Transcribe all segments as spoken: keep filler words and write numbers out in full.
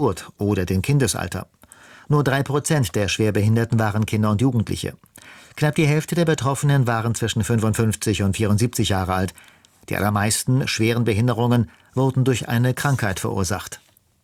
oder dem Kindesalter. Nur drei Prozent der Schwerbehinderten waren Kinder und Jugendliche. Knapp die Hälfte der Betroffenen waren zwischen fünfundfünfzig und vierundsiebzig Jahre alt. Die allermeisten schweren Behinderungen wurden durch eine Krankheit verursacht.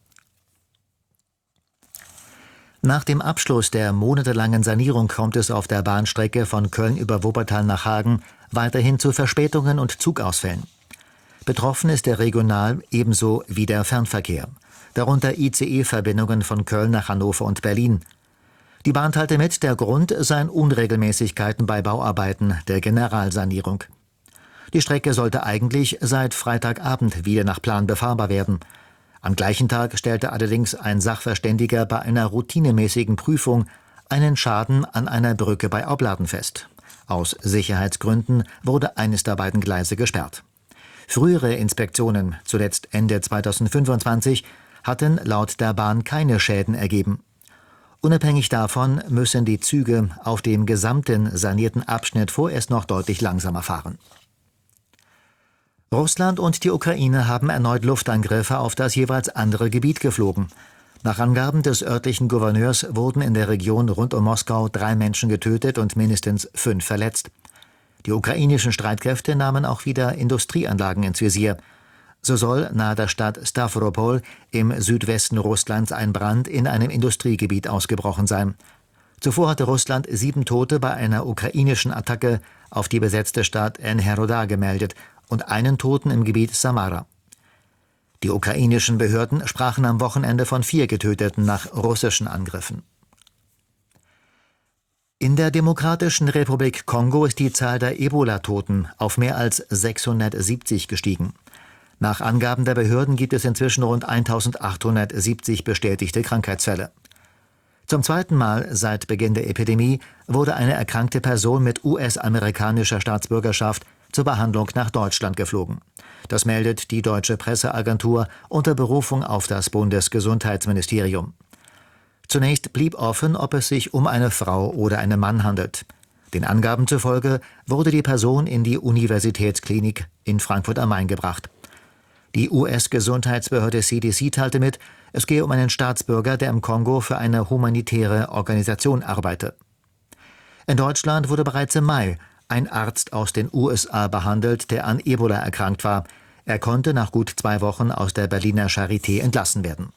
Nach dem Abschluss der monatelangen Sanierung kommt es auf der Bahnstrecke von Köln über Wuppertal nach Hagen weiterhin zu Verspätungen und Zugausfällen. Betroffen ist der Regional- ebenso wie der Fernverkehr, darunter I C E-Verbindungen von Köln nach Hannover und Berlin. Die Bahn teilte mit, der Grund seien Unregelmäßigkeiten bei Bauarbeiten der Generalsanierung. Die Strecke sollte eigentlich seit Freitagabend wieder nach Plan befahrbar werden. Am gleichen Tag stellte allerdings ein Sachverständiger bei einer routinemäßigen Prüfung einen Schaden an einer Brücke bei Opladen fest. Aus Sicherheitsgründen wurde eines der beiden Gleise gesperrt. Frühere Inspektionen, zuletzt Ende zweitausendfünfundzwanzig, hatten laut der Bahn keine Schäden ergeben. Unabhängig davon müssen die Züge auf dem gesamten sanierten Abschnitt vorerst noch deutlich langsamer fahren. Russland und die Ukraine haben erneut Luftangriffe auf das jeweils andere Gebiet geflogen. Nach Angaben des örtlichen Gouverneurs wurden in der Region rund um Moskau drei Menschen getötet und mindestens fünf verletzt. Die ukrainischen Streitkräfte nahmen auch wieder Industrieanlagen ins Visier. So soll nahe der Stadt Stavropol im Südwesten Russlands ein Brand in einem Industriegebiet ausgebrochen sein. Zuvor hatte Russland sieben Tote bei einer ukrainischen Attacke auf die besetzte Stadt Enherodar gemeldet und einen Toten im Gebiet Samara. Die ukrainischen Behörden sprachen am Wochenende von vier Getöteten nach russischen Angriffen. In der Demokratischen Republik Kongo ist die Zahl der Ebola-Toten auf mehr als sechshundertsiebzig gestiegen. Nach Angaben der Behörden gibt es inzwischen rund eintausendachthundertsiebzig bestätigte Krankheitsfälle. Zum zweiten Mal seit Beginn der Epidemie wurde eine erkrankte Person mit U S-amerikanischer Staatsbürgerschaft zur Behandlung nach Deutschland geflogen. Das meldet die Deutsche Presseagentur unter Berufung auf das Bundesgesundheitsministerium. Zunächst blieb offen, ob es sich um eine Frau oder einen Mann handelt. Den Angaben zufolge wurde die Person in die Universitätsklinik in Frankfurt am Main gebracht. Die U S-Gesundheitsbehörde C D C teilte mit, es gehe um einen Staatsbürger, der im Kongo für eine humanitäre Organisation arbeite. In Deutschland wurde bereits im Mai ein Arzt aus den U S A behandelt, der an Ebola erkrankt war. Er konnte nach gut zwei Wochen aus der Berliner Charité entlassen werden.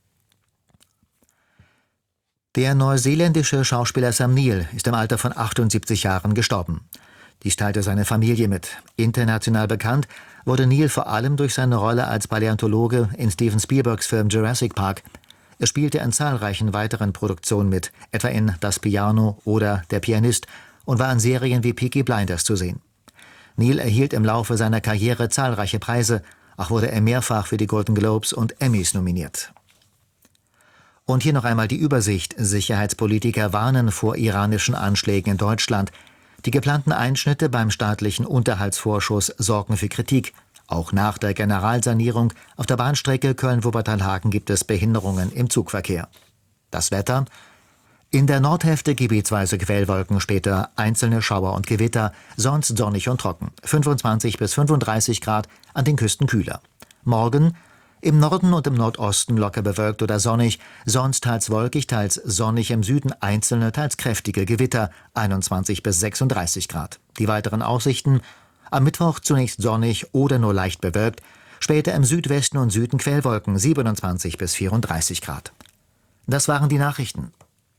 Der neuseeländische Schauspieler Sam Neill ist im Alter von achtundsiebzig Jahren gestorben. Dies teilte seine Familie mit. International bekannt wurde Neill vor allem durch seine Rolle als Paläontologe in Steven Spielbergs Film Jurassic Park. Er spielte in zahlreichen weiteren Produktionen mit, etwa in Das Piano oder Der Pianist, und war in Serien wie Peaky Blinders zu sehen. Neill erhielt im Laufe seiner Karriere zahlreiche Preise, auch wurde er mehrfach für die Golden Globes und Emmys nominiert. Und hier noch einmal die Übersicht. Sicherheitspolitiker warnen vor iranischen Anschlägen in Deutschland. Die geplanten Einschnitte beim staatlichen Unterhaltsvorschuss sorgen für Kritik. Auch nach der Generalsanierung auf der Bahnstrecke Köln-Wuppertal-Hagen gibt es Behinderungen im Zugverkehr. Das Wetter: In der Nordhälfte gebietsweise Quellwolken, später einzelne Schauer und Gewitter, sonst sonnig und trocken. fünfundzwanzig bis fünfunddreißig Grad, an den Küsten kühler. Morgen im Norden und im Nordosten locker bewölkt oder sonnig, sonst teils wolkig, teils sonnig, im Süden einzelne, teils kräftige Gewitter, einundzwanzig bis sechsunddreißig Grad. Die weiteren Aussichten: am Mittwoch zunächst sonnig oder nur leicht bewölkt, später im Südwesten und Süden Quellwolken, siebenundzwanzig bis vierunddreißig Grad. Das waren die Nachrichten.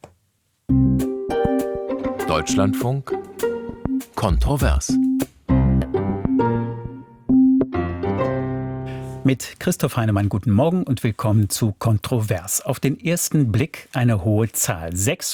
Deutschlandfunk Kontrovers. Mit Christoph Heinemann guten Morgen und willkommen zu Kontrovers. Auf den ersten Blick eine hohe Zahl.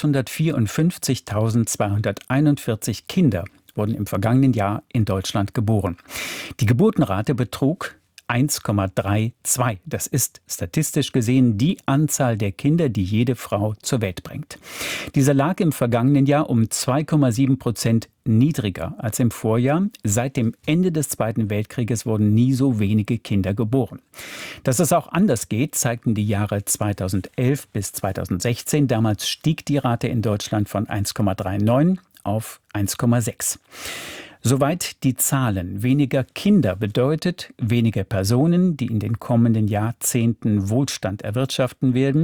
sechshundertvierundfünfzigtausendzweihunderteinundvierzig Kinder wurden im vergangenen Jahr in Deutschland geboren. Die Geburtenrate betrug eins Komma zweiunddreißig. Das ist statistisch gesehen die Anzahl der Kinder, die jede Frau zur Welt bringt. Dieser lag im vergangenen Jahr um zwei Komma sieben Prozent niedriger als im Vorjahr. Seit dem Ende des Zweiten Weltkrieges wurden nie so wenige Kinder geboren. Dass es auch anders geht, zeigten die Jahre zweitausendelf bis zweitausendsechzehn. Damals stieg die Rate in Deutschland von eins Komma neununddreißig auf eins Komma sechs. Soweit die Zahlen. Weniger Kinder bedeutet weniger Personen, die in den kommenden Jahrzehnten Wohlstand erwirtschaften werden.